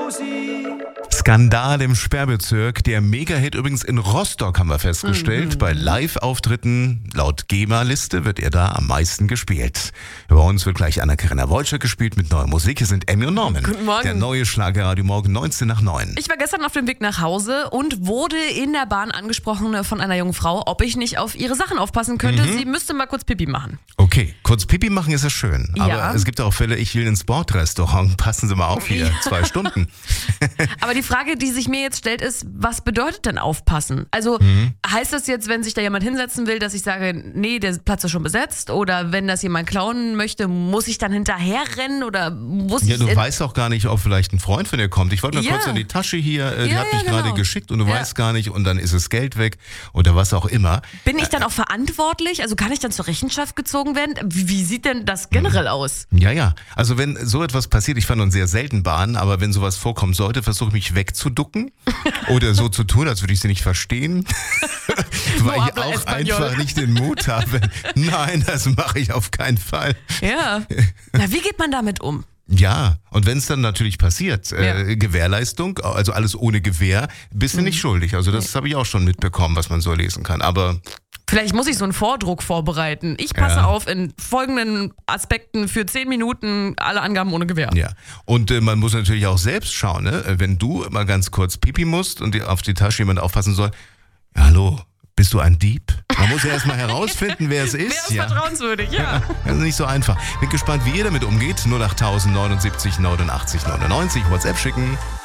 Skandal im Sperrbezirk. Der Mega-Hit übrigens in Rostock haben wir festgestellt. Bei Live-Auftritten laut GEMA-Liste wird er da am meisten gespielt. Bei uns wird gleich Anna-Karina Wolscher gespielt mit neuer Musik. Hier sind Emmy und Norman. Guten Morgen. Der neue Schlagerradio morgen 19 nach 9. Ich war gestern auf dem Weg nach Hause und wurde in der Bahn angesprochen von einer jungen Frau, ob ich nicht auf ihre Sachen aufpassen könnte. Sie müsste mal kurz Pipi machen. Okay, kurz Pipi machen ist ja schön. Aber Ja. es gibt auch Fälle, ich will ins Bordrestaurant. Passen Sie mal auf hier, 2 Stunden. Aber die Frage, die sich mir jetzt stellt, ist, was bedeutet denn aufpassen? Also heißt das jetzt, wenn sich da jemand hinsetzen will, dass ich sage, nee, der Platz ist schon besetzt? Oder wenn das jemand klauen möchte, muss ich dann hinterher rennen? Oder muss Ja, ich... du weißt auch gar nicht, ob vielleicht ein Freund von dir kommt. Ich wollte mal Ja. kurz in die Tasche hier, die Ja, hat ja, mich gerade genau. geschickt und du Ja. weißt gar nicht und dann ist das Geld weg oder was auch immer. Bin ich dann auch verantwortlich? Also kann ich dann zur Rechenschaft gezogen werden? Wie sieht denn das generell aus? Ja. Also wenn so etwas passiert, ich fahre nun sehr selten Bahn, aber wenn sowas vorkommen sollte, versuche ich mich wegzuducken oder so zu tun, als würde ich sie nicht verstehen, weil ich habla auch español. einfach nicht den Mut habe. Nein, das mache ich auf keinen Fall. Ja. Na, wie geht man damit um? Ja, und wenn es dann natürlich passiert, Ja. Gewährleistung, also alles ohne Gewähr, bist du nicht schuldig. Also das habe ich auch schon mitbekommen, was man so lesen kann. Aber Vielleicht muss ich so einen Vordruck vorbereiten. Ich passe Ja. auf in folgenden Aspekten für 10 Minuten, alle Angaben ohne Gewähr. ja, und man muss natürlich auch selbst schauen, ne? Wenn du mal ganz kurz pipi musst und auf die Tasche jemand aufpassen soll, ja, hallo, bist du ein Dieb? Man muss ja erstmal herausfinden, wer es ist. Wer ist vertrauenswürdig, ja. Das ist nicht so einfach. Bin gespannt, wie ihr damit umgeht. 08000 79 89 99 WhatsApp schicken.